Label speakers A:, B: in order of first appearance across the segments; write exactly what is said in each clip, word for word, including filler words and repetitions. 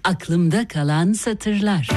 A: Aklımda kalan satırlar.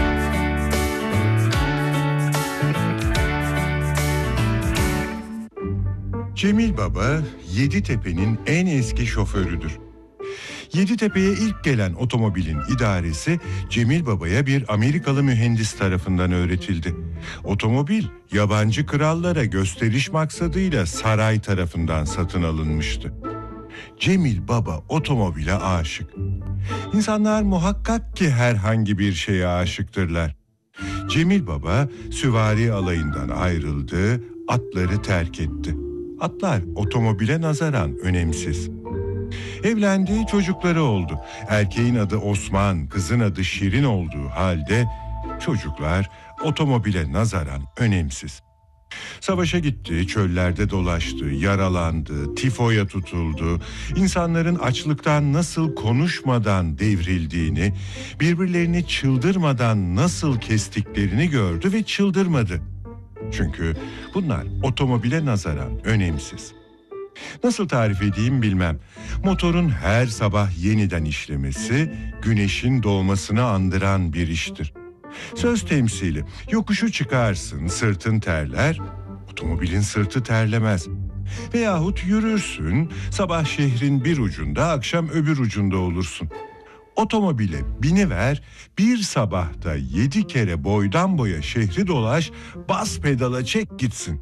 B: Cemil Baba, Yeditepe'nin en eski şoförüdür. Yeditepe'ye ilk gelen otomobilin idaresi Cemil Baba'ya bir Amerikalı mühendis tarafından öğretildi. Otomobil, yabancı krallara gösteriş maksadıyla saray tarafından satın alınmıştı. Cemil Baba otomobile aşık. İnsanlar muhakkak ki herhangi bir şeye aşıktırlar. Cemil Baba süvari alayından ayrıldı, atları terk etti. Atlar otomobile nazaran önemsiz. Evlendi, çocukları oldu. Erkeğin adı Osman, kızın adı Şirin olduğu halde çocuklar otomobile nazaran önemsiz. Savaşa gitti, çöllerde dolaştı, yaralandı, tifoya tutuldu. İnsanların açlıktan nasıl konuşmadan devrildiğini, birbirlerini çıldırmadan nasıl kestiklerini gördü ve çıldırmadı. Çünkü bunlar otomobile nazaran önemsiz. Nasıl tarif edeyim bilmem. Motorun her sabah yeniden işlemesi, güneşin doğmasını andıran bir iştir. Söz temsili, yokuşu çıkarsın, sırtın terler, otomobilin sırtı terlemez. Veyahut yürürsün, sabah şehrin bir ucunda, akşam öbür ucunda olursun. Otomobile biniver, bir sabahta yedi kere boydan boya şehri dolaş, bas pedala çek gitsin.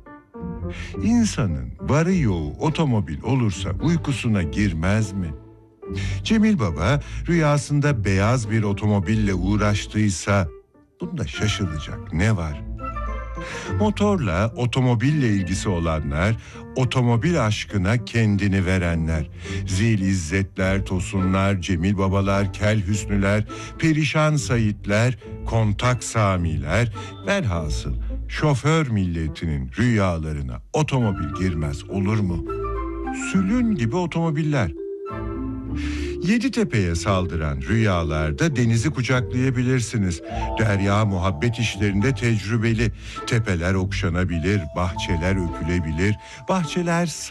B: İnsanın varı yoğu otomobil olursa uykusuna girmez mi? Cemil Baba rüyasında beyaz bir otomobille uğraştıysa bunda şaşılacak ne var? Motorla, otomobille ilgisi olanlar, otomobil aşkına kendini verenler, Zil İzzetler, Tosunlar, Cemil Babalar, Kel Hüsnüler, Perişan Saitler, Kontak Samiler, velhasıl şoför milletinin rüyalarına otomobil girmez olur mu? Sülün gibi otomobiller. Yeditepe'ye saldıran rüyalarda denizi kucaklayabilirsiniz. Derya muhabbet işlerinde tecrübeli. Tepeler okşanabilir, bahçeler öpülebilir, bahçeler